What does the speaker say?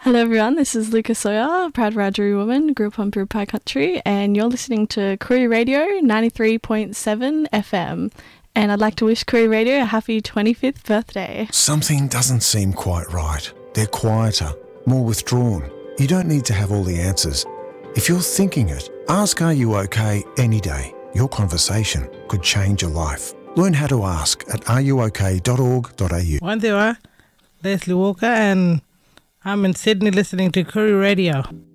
Hello everyone, this is Luca Sawyer, proud Wiradjuri woman, grew up on Birpai country, and you're listening to Koori Radio 93.7 FM. And I'd like to wish Koori Radio a happy 25th birthday. Something doesn't seem quite right. They're quieter, more withdrawn. You don't need to have all the answers. If you're thinking it, ask Are You OK any day. Your conversation could change your life. Learn how to ask at areyouok.org.au. One day, Leslie Walker, and I'm in Sydney listening to Koori Radio.